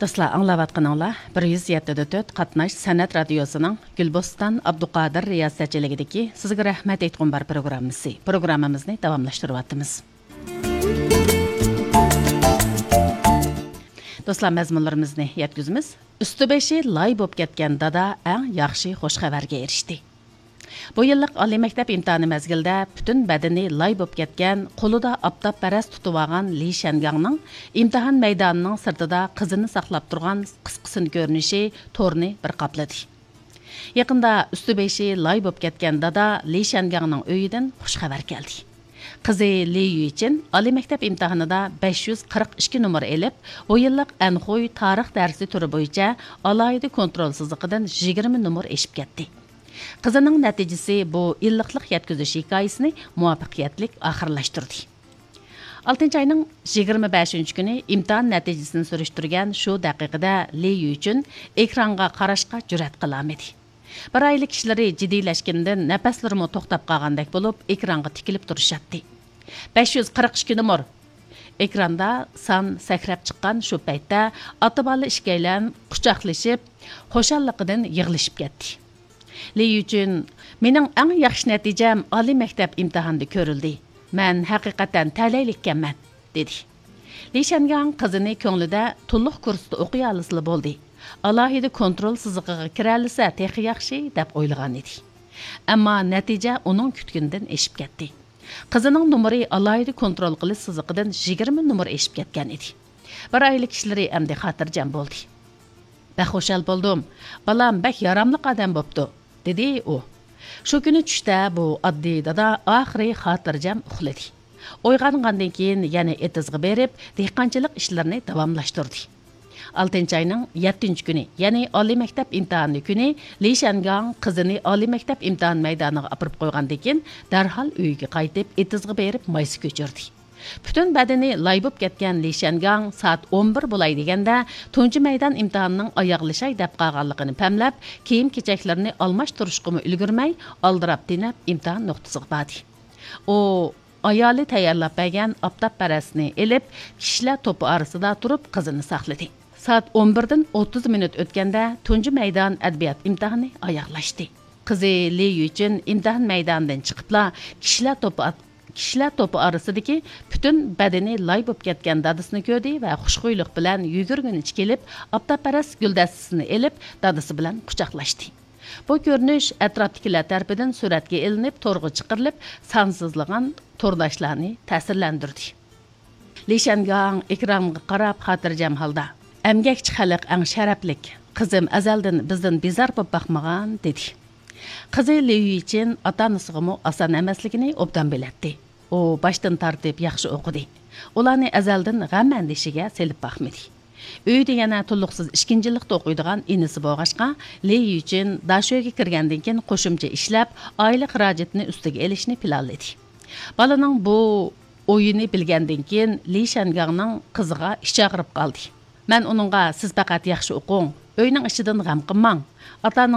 Dostlar, anlavatqanыңlar 107.4 Qatnaş Sənət Radiosu'nun Gülbostan Abduqadir riyasetçiligideki sizge rahmet etkin bar programımızı. Programımızı davamlaştırıvattımız. Dostlar, məzmunlarımızı yetkizimiz. Üstü beşi lay bop ketken dada en yaxşı xoş xəbərge erişdi. Bu yıllık Ali Mektep imtihanı məzgildə bütün bədəni lay bop ketken, qolida aptap pərəs tutuvagan Li Shengangның imtihan meydanının sırtıda qızını saqlap turgan qısqısın görünüşü torni bir qapladı. Yaqında üstü beşi lay bop ketken dada Li Shengangның öyüdən xoş xəbər gəldi. Kızı Li Yu için Ali Mektep imtihanıda 542 numara elip, o yıllık Anxoy tarix dersi türü boyunca alaydı kontrolsizliğinden 20 numara eşip getdi. Kızının neticesi bu illiqliq yetkiziliş hikayesini muvaffaqiyetlik ahırlaştırdı. 6. ayının 25. günü imtihan neticesini sürüştürgen şu dakikada Li Yu için ekranga qarashqa cüret qılamedi. Bir aylık işleri ciddileşkinden nefeslerimi toxtab qalgandek bulup ekranga tikilip duruşatdı. 542 numar. Ekranda san sakrab çıqqan şu paytda atıbalı işkeylen quchaqlashib, xoşalliqidan yig'lishib ketdi. Li Yu üçün mening eng yaxshi natijam Ali Mektep imtihanda ko'rildi. Men haqiqatan talaylikkanman, dedi. Li Shengang qizini ko'nglida to'liq kursda o'qiy olisli bo'ldi. Alohida kontrol siziqiga kiralisa texi yaxshi deb o'ylagan edi. Ammo natija uning kutganidan eshib ketdi. Qizining numari alohida kontrol qilish siziqidan 20 numar eshib ketgan edi. Bir oylik ishlari endi xotirjam bo'ldi. "Bak xo'shal bo'ldim. Balam bak yaramli odam bo'pti", dedi u. Shu kuni tushda bu oddiy dada oxiri xotirjam uxladi. Uyg'ongandan keyin yana etizg'i berib, dehqonchilik ishlarini davomlashtirdi. 6. ayının 7. günü, yani Ali Mektep imtihanı günü, Li Shengang qizini Ali Mektep imtihan meydanıga apırıp qo'ygandan darhol uyga qaytib, etizg'i berib maysi ko'chirdi. Bütün bədəni laybıb ketken Li Shengang saat 11 bo'lay deganda tunji meydan imtihanının ayaqlashay deb qolganligini pamlab, kiyim-kechaklarni almashtirishqimi ulgurmay, aldirab tinab imtihan nuqtasiga bordi. O ayoli tayyorlab bergan aptap parasini elib, kishilar to'pi orasida turib qizini saqladi. Saat 11'dan 30 minut o'tganda tunji meydan adabiyot imtihani oyoqlashdi. Qizi Li Yu üçün imtihan meydanidan chiqibla kishilar to'pi orasidagi bütün badani lay bo'lib ketgan dadasini ko'rdi va xushxo'ylik bilan yugurgunicha kelib, aptaparas guldastasini elib, dadasi bilan quchoqlashdi. Bu ko'rinish atrofdagilar tarafidan suratga ilinib, to'rga chiqarilib, sansizlagan to'rdoshlarni ta'sirlantirdi. Li Shengang ekranga qarab xotirjam holda: "Əmgəkçi xalq ən şərəflik. Qızım azaldan bizdən bizar bo'lib baxmagan", dedi. Qizi Li Yu üçün ota-onasiga oson emasligini obdan bilatdi. O başdan tartib yaxshi o'qidi. Ularni azaldan g'am andishiga selib baxmadi. Uyda yana to'liqsiz ikkinchilikda o'qiydigan inisi bo'lg'ashqa, Li Yu üçün dashoga kirgandan keyin qo'shimcha ishlab, oila xarajatini ustiga elishni planladi. Balaning bu o'yini bilgandan keyin Li Shengangning qiziga ish chaqirib qoldi. "Men uningga siz faqat yaxshi o'qing, uyning ishidan g'am qilmang. Ota